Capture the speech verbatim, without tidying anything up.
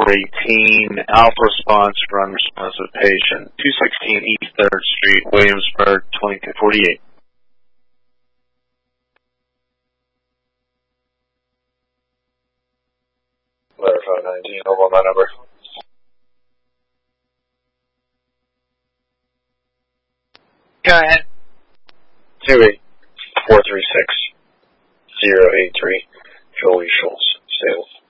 four eighteen, Alpha response for unresponsive patient, two sixteen East third Street, Williamsburg, twenty-two forty-eight. Letter five nineteen, hold on that number. Go ahead. two eight four three six zero eight three, Jolie Schultz, Sales.